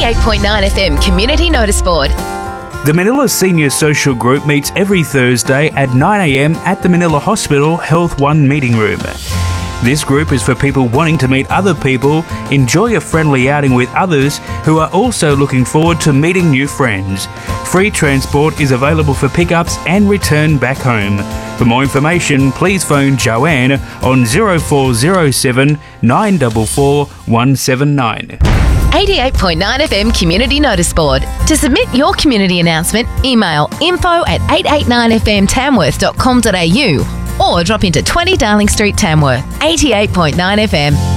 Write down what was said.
88.9 FM Community Notice Board. The Manila Senior Social Group meets every Thursday at 9 a.m. at the Manila Hospital Health 1 meeting room. This group is for people wanting to meet other people, enjoy a friendly outing with others who are also looking forward to meeting new friends. Free transport is available for pickups and return back home. For more information, please phone Joanne on 0407 944 179. 88.9 FM Community Notice Board. To submit your community announcement, email info@889fmtamworth.com.au or drop into 20 Darling Street, Tamworth. 88.9 FM.